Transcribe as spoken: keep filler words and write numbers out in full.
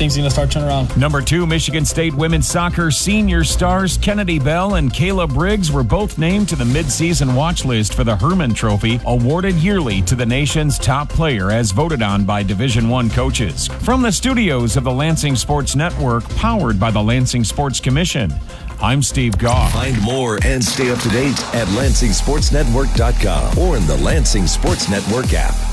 things are going to start turning around. Number two, Michigan State women's soccer senior stars Kennedy Bell and Kayla Briggs were both named to the midseason watch list for the Herman Trophy, awarded yearly to the nation's top player as voted on by Division I coaches. From the studios of the Lansing Sports Network, powered by the Lansing Sports Commission, I'm Steve Goff. Find more and stay up to date at Lansing Sports Network dot com or in the Lansing Sports Network app.